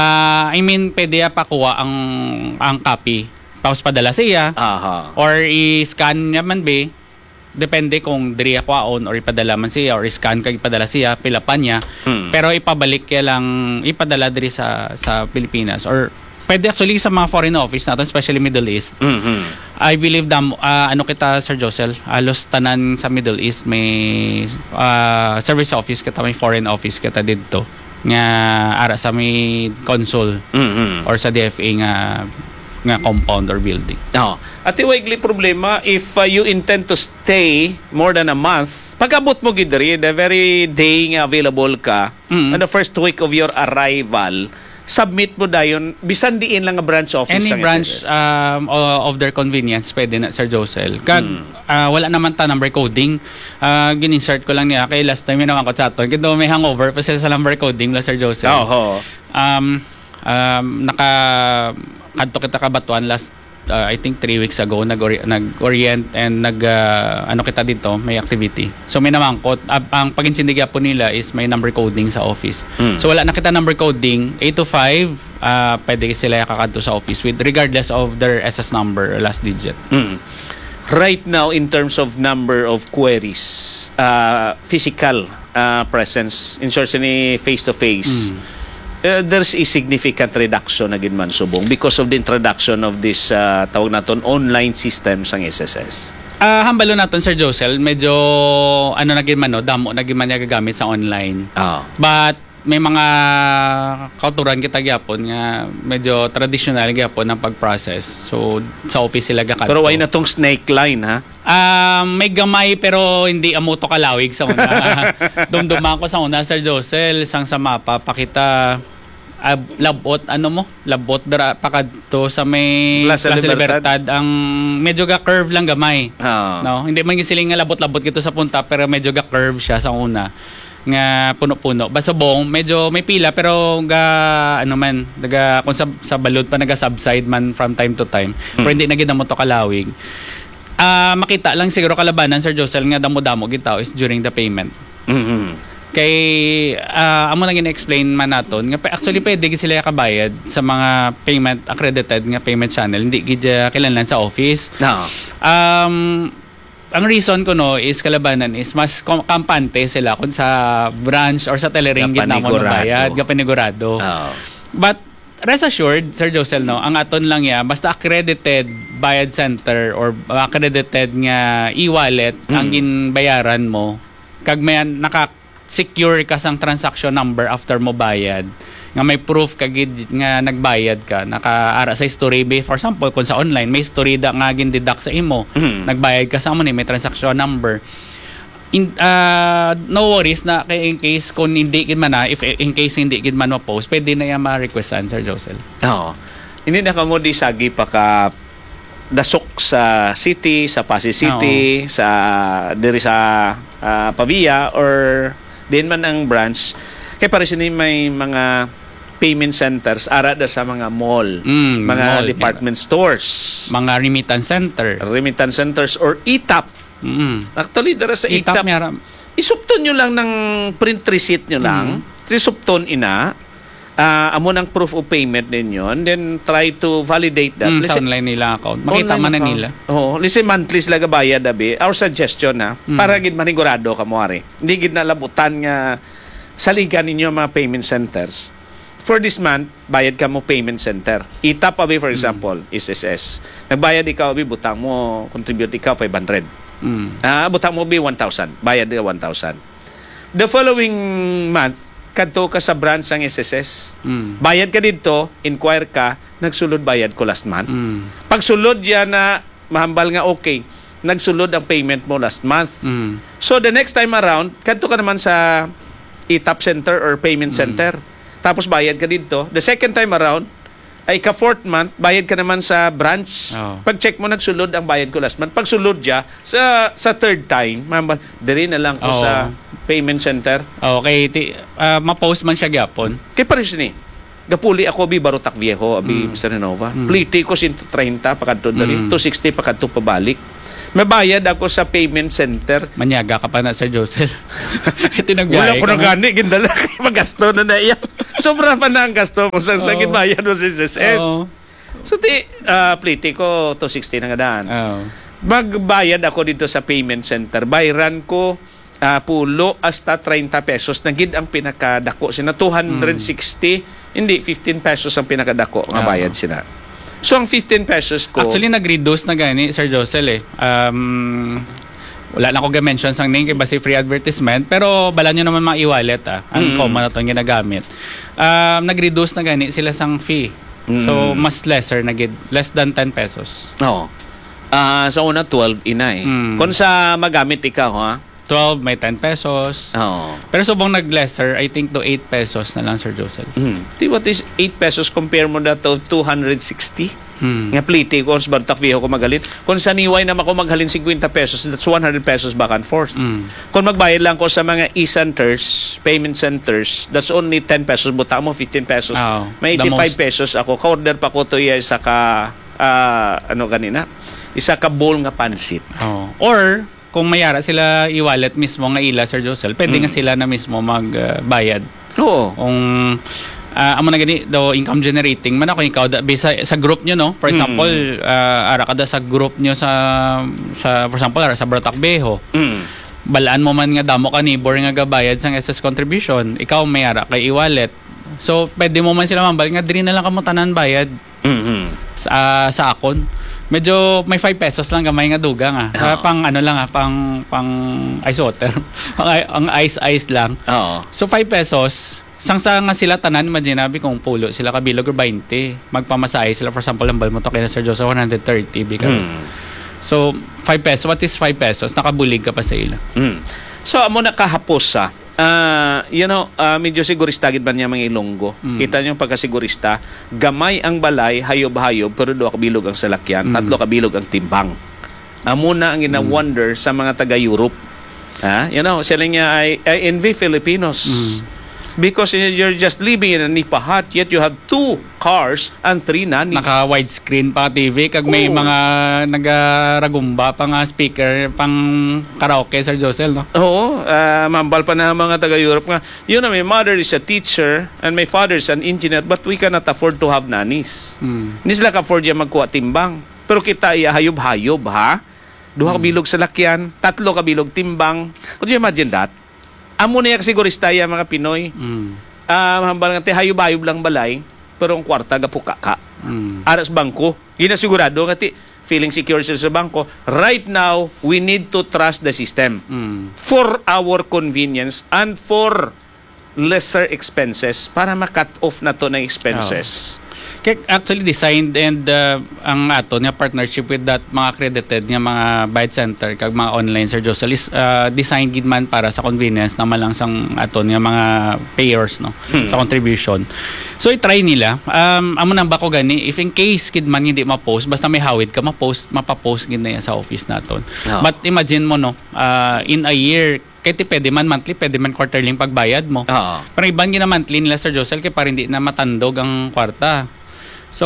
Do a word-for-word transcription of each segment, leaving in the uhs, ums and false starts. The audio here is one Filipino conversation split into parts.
Ah, I mean, pwede pa kuha ang ang copy. Tapos padala siya. Aha. Or i-scan niya man be. Depende kung diri akwaon or ipadala man siya or i-scan kag ipadala siya, pilapan niya. Hmm. Pero ipabalik kaya lang ipadala diri sa sa Pilipinas or pwede actually sa mga foreign office natin, especially Middle East. Mhm. I believe dam uh, ano kita Sir Josel, halos tanan sa Middle East may uh, service office kita, may foreign office kita dito nga ara sa may consul Mhm. or sa D F A nga nga compound or building. No. At iwaigli problema if uh, you intend to stay more than a month, pag-abot mo gid diri the very day nga available ka, Mm. on the first week of your arrival, submit mo dayon bisan diin lang nga branch office Any ang branch S S S. um, o- of their convenience pwede na Sir Josel. Kag Mm. ah, wala naman ta number coding. Uh, gin-insert ko lang niya kay last time yun naman ko sa aton. Kaya may hangover pa sila sa number coding la Sir Josel. Oho. Um, um, naka kadto kita kabatuan last uh, I think three weeks ago nag nag-orient and nag uh, ano kita dito may activity. So may namangkot uh, ang paginsindi po nila is may number coding sa office. Mm. So wala na kita number coding eight to five uh, pwede sila kakadto sa office with regardless of their S S number or last digit. Mm. Right now, in terms of number of queries, uh, physical uh, presence, in short, ni face-to-face, Mm. uh, there's a significant reduction na gid man subong because of the introduction of this, uh, tawag naton, online systems ang S S S. Ah, hambalo naton Sir Josel, medyo ano na gid man no, damo na gid man niya gagamit sa online. Ah. But may mga kauturan kita gyapon nga medyo traditional gyapon ang pag-process. So sa office sila gakanto. Pero why na tong snake line, ha? Ah, may gamay pero hindi amo to kalawig sa una. Dumduman ko sa una Sir Josel sang sa mapa pakita uh, labot ano mo? Labot dara pakadto sa may Plaza Plaza Libertad. Libertad ang medyo ga curve lang gamay. Ah. No, hindi man gisiling nga labot-labot gito sa punta pero medyo ga curve siya sa una nga puno-puno. Basubong medyo may pila pero ga ano man, naga kung sa, sa balod pa naga-subside man from time to time. Pero Mm. hindi na gid mo to kalawig. Ah, makita lang siguro kalabanan Sir Josel nga damo-damo gid tao is during the payment. Mhm. Kay ah, amo na gina-explain man naton nga pa- actually pwede gid sila kabayad sa mga payment accredited nga payment channel, hindi gid uh, kilanlan sa office. No. Um, ang reason ko no is kalabanan is mas kom- kampante sila kung sa branch or sa teleringit na mo Kapanigurado. bayad, kapanigurado. Oh. But rest assured, Sir Josel, no, ang aton lang ya, basta accredited bayad center or accredited nga e-wallet ang Mm. ginbayaran mo, kag may naka-secure ka sang transaction number after mo bayad, nga may proof kagid nga nagbayad ka, nakaara sa history be, for example, kung sa online, may history da nga gin-deduct sa imo, Mhm. nagbayad ka sa mo ni may transaction number. In, uh, no worries na kay in case kung hindi gid man na, if in case hindi gid man ma-post, pwede na yan ma-requestan, Sir Josel. Oo. Hindi na kamo di sagi pa ka dasok sa city, sa Pasig City, sa diri sa ah, Pavia or din man ang branch. Kay para sini may mga payment centers ara da sa mga mall, Mm, mga mall, department stores, Mga remittance center. remittance centers or E T A P. Mm. Actually dara sa E T A Itap P, niya. isupton nyo lang ng print receipt nyo lang. Mm. Isupton ina. ah amo ng proof of payment ninyo and then try to validate that. Mm, sa Listen, online nila account. Makita man na account. nila. Oo, listen monthly sila gabayad abi. Our suggestion na Mm. para gid manigurado ka mo ari. Hindi gid na labutan nga saligan ninyo mga payment centers. For this month, bayad ka mo payment center. E T A P abi for example, S S S. Nagbayad ikaw abi, butang mo, contribute ikaw five hundred. Mm. Ah, butang mo bi one thousand. Bayad ka one thousand. The following month, kadto ka sa branch ng S S S. Mm. Bayad ka dito, inquire ka, nagsulod bayad ko last month. Mm. Pagsulod yan na mahambal nga okay, nagsulod ang payment mo last month. Mm. So the next time around, kadto ka naman sa E T A P center or payment center. Tapos bayad ka dito. The second time around, ay ka fourth month, bayad ka naman sa branch. Oh. Pag-check mo, nagsulod ang bayad ko last month. Pag sulod ya, sa sa third time, mahambal, diri na lang ko Oh. sa payment center. Okay, ti, ah, ma-post man siya gyapon. Kay pares ni. Gapuli ako bi Barutak Viejo abi Mm. Mister Renova. Mm. Pliti ko one thirty pakadto dali, Mm. two sixty pakadto pabalik. Mabayad ako sa payment center. Manyaga ka pa na, Sir Josel. Ito Wala nagbiyahe ko ka na na. gani, gindala kay magasto na na iya. Sobra pa na ang gasto mo sa sa Oo. ginbayad mo sa S S S. Oo. So ti uh, pliti ko two sixty na nga daan. Oo. Magbayad ako dito sa payment center. Bayran ko uh, pulo hasta thirty pesos. Nagid ang pinakadako sina two sixty. Hindi, fifteen pesos ang pinakadako nga Ah. bayad sila. So ang fifteen pesos ko. Actually, nag-reduce na gani, Sir Josel eh. Um, wala na ako ga-mention sang name kay basi free advertisement, pero bala nyo naman mga e-wallet ah. Ang Mm. common na itong ginagamit. Um, nag-reduce na gani sila sang fee. Mm. So, mas lesser na gid. Less than ten pesos. Oo. Ah, sa una twelve ina eh. Mm. Kung sa magamit ikaw ha. twelve, may ten pesos. Oo. Pero subong nag-lesser, I think to eight pesos na lang, Sir Josel. Hmm. Di what is eight pesos compare mo na to two sixty? Hmm. Nga pliti ko sa bartak viho ko maghalin. Kung sa niway naman ko maghalin fifty pesos, that's one hundred pesos back and forth. Mm. Kung magbayad lang ko sa mga e-centers, payment centers, that's only ten pesos. Buta mo fifteen pesos. Oh, May the eighty-five most. pesos ako. Ka-order pa ko to iya isa ka, ah, ano ganina? Isa ka bowl nga pansit. Oh. Or, kung mayara sila i-wallet mismo nga ila, Sir Josel, pwede Mm. nga sila na mismo magbayad. Oo. Kung ah, amo na gani daw income generating man ako ikaw da, sa, sa group nyo no, for Mm. example ah, ara kada sa group nyo sa sa for example ara sa Bratakbeho, Mm. balaan mo man nga damo ka neighbor nga gabayad sang S S contribution, ikaw may ara kay i-wallet, so pwede mo man sila mambal nga diri na lang kamo tanan bayad Mhm. sa sa akon. Medyo may five pesos lang gamay nga dugang ah. Oo. Pang ano lang ah, pang pang ice water. ang, ang ice ice lang. Oo. So five pesos, sangsa nga sila tanan, imaginabi kung pulo sila kabilog or twenty. Magpamasahe sila, for example, ang balmo to kay Sir Joseph one thirty bika. Mm. So five pesos, what is five pesos? Nakabulig ka pa sa ila. Mm. So amo na kahapos sa ah you know, ah, medyo sigurista gid ba niya mga Ilonggo. Mm. Kita niyo pagkasigurista, gamay ang balay, hayob-hayob, pero duha ka bilog ang salakyan, Mm. tatlo ka bilog ang timbang. Amo na ang gina-wonder sa mga taga-Europe. Ha? You know, sila niya I, I envy Filipinos. Mm. Because you're just living in a nipa hut, yet you have two cars and three nannies. Naka widescreen pa T V kag may Oo. mga nagaragumba pa nga speaker pang karaoke, Sir Josel, no? Oo, ah, mambal pa na mga taga-Europe nga. You know, my mother is a teacher and my father is an engineer, but we cannot afford to have nannies. Mm. Hindi sila ka-afford yung magkuha timbang. Pero kita iya hayob-hayob, ha? Duha ka bilog sa lakyan, tatlo ka bilog timbang. Could you imagine that? Amo na yung sigurista yung mga Pinoy. Mm. Ah, hambal nga, te, hayob-hayob lang balay, pero ang kwarta gapuka ka. Mm. Aras bangko. Ginasigurado nga, te, feeling secure sila sa bangko. Right now, we need to trust the system. Mm. For our convenience and for lesser expenses para ma-cut off na to ng expenses. Kaya actually designed and uh, ang ato nga partnership with that mga accredited nga mga bayad center kag mga online, Sir Josel, is uh, designed gid man para sa convenience na malang sang ato nga mga payers no Hmm. sa contribution. So i-try nila. Um amo nang bako gani if in case kid man hindi ma-post basta may hawid ka ma-post mapa-post gid na yan sa office naton. Oh. But imagine mo no, uh, in a year kaya ti pwede man monthly, pwede man quarterly yung pagbayad mo. Oo. Pero iban gina monthly nila, Sir Josel, kaya para hindi na matandog ang kwarta. So,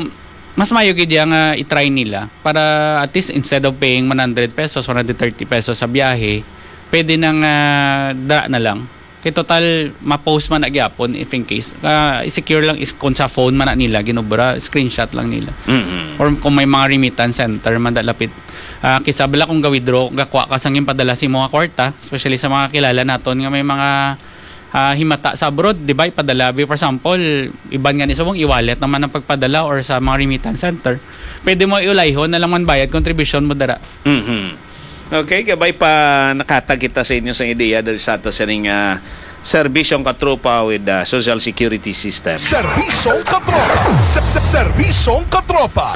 mas mayo gid yang uh, i-try nila para at least instead of paying one hundred pesos, one hundred thirty pesos sa biyahe, pwede nang uh, dra na lang. Kaya total, ma-post man na gyapon if in case. Uh, i-secure lang is kung sa phone man na nila, ginubra, screenshot lang nila. Mhm. Or kung may mga remittance center man dalapit. Uh, kisabala kung ga-withdraw, gakwa ka sang yung padala si mga kwarta, especially sa mga kilala naton nga may mga uh, himata sa abroad, di ba? Ipadala, for example, iban nga ni subong i-wallet naman ang pagpadala or sa mga remittance center. Pwede mo iulayhon na lang man bayad, contribution mo dara. Mhm. Okay, kabay pa nakatag kita sa inyo sa ideya dari sa ato sa ning uh, serbisyong katropa with the Social Security System. Serbisyong katropa. Sa- sa- Serbisyong katropa.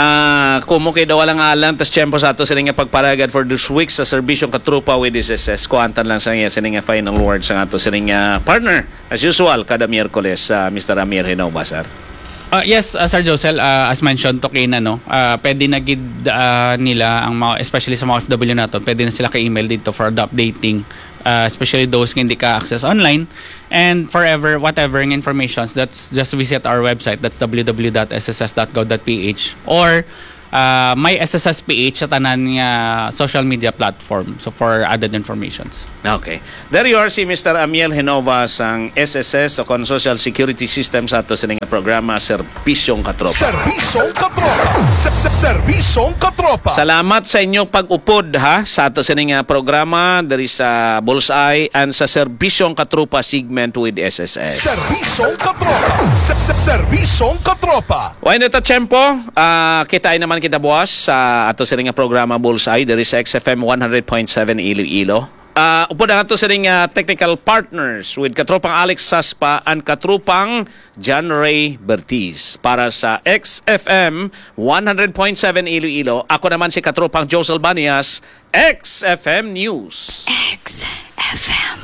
Ah, kumo kay daw walang alam tas tiyempo sa ato sa nga pagparagad for this week sa serbisyong katropa with S S S. Kuantan lang sa nga sa nga final words sa ato sa nga partner as usual kada Miyerkules sa Mister Amir Hinaw Basar. Uh, yes, uh, Sir Josel, uh, as mentioned to Kina, no, uh, pwede na gid uh, nila, ang mga, especially sa mga O F W natin, pwede na sila ka-email dito for the updating, uh, especially those nga hindi ka-access online. And forever, whatever ng information, that's just visit our website, that's w w w dot s s s dot gov dot p h, or uh, may S S S P H sa tanan nga social media platform. So for added informations. Okay. There you are si Mister Amiel Genova sang S S S o kon Social Security System sa ato sa nga programa Serbisyong Katropa. Serbisyong Katropa. Serbisyong Katropa. Salamat sa inyong pag-upod ha sa ato sa nga programa diri sa Bullseye and sa Serbisyong Katropa segment with S S S. Serbisyong Katropa. Serbisyong Katropa. Why nito tempo? Uh, kita ay naman kita buwas sa ato sa nga programa Bullseye diri sa X F M one hundred point seven Iloilo. Uh, upo na ito sa uh, technical partners with Katropang Alex Saspa and Katropang John Ray Bertiz para sa X F M one hundred point seven Iloilo. Ako naman si Katropang Josel Banias, X F M News. X F M.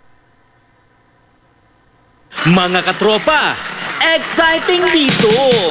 Mga katropa, exciting dito!